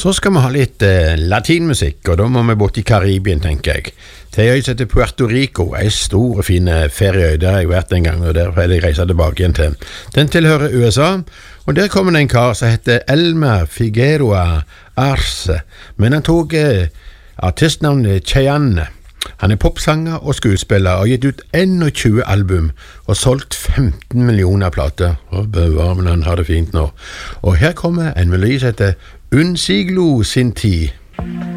Så skal vi ha litt latinmusikk, og da må vi bort i Karibien, tenker jeg. Til øy heter Puerto Rico, en stor og fin ferieøy, der har jeg vært en gang, og der vil jeg reise tilbake igjen til. Den tilhører USA, og der kommer det en kar som heter Elmer Figueroa Arce, men han tok artistnavnet Cheyenne. Han popsanger og skuespiller, og har gitt ut 21 album, og solgt 15 millioner plater. Men han har det fint nå. Og her kommer en melodi som heter Un siglo sin tid.